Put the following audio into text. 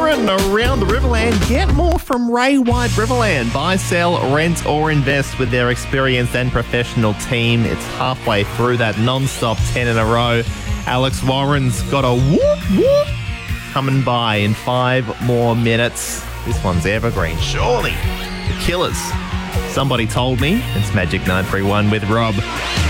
Warren around the Riverland. Get more from Ray White Riverland. Buy, sell, rent or invest with their experienced and professional team. It's halfway through that non-stop 10 in a row. Alex Warren's got a whoop whoop coming by in 5 more minutes. This one's evergreen, surely. The Killers. Somebody told me. It's Magic 931 with Rob.